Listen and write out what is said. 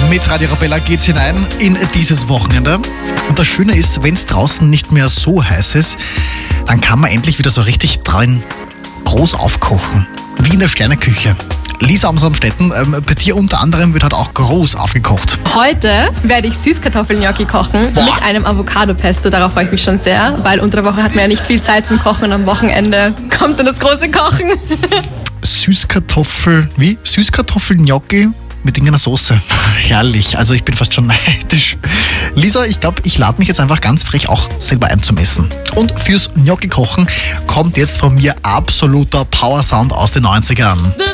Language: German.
Mit Radio Arabella geht's hinein in dieses Wochenende. Und das Schöne ist, wenn es draußen nicht mehr so heiß ist, dann kann man endlich wieder so richtig drin groß aufkochen. Wie in der Sterneküche. Lisa Amstetten, bei dir unter anderem wird halt auch groß aufgekocht. Heute werde ich Süßkartoffelgnocchi kochen mit einem Avocado-Pesto. Darauf freue ich mich schon sehr, weil unter der Woche hat man ja nicht viel Zeit zum Kochen und am Wochenende kommt dann das große Kochen. Süßkartoffelgnocchi mit irgendeiner Soße. Herrlich, also ich bin fast schon neidisch. Lisa, ich glaube, ich lade mich jetzt einfach ganz frech auch selber ein zum Essen. Und fürs Gnocchi kochen kommt jetzt von mir absoluter Power-Sound aus den 90ern.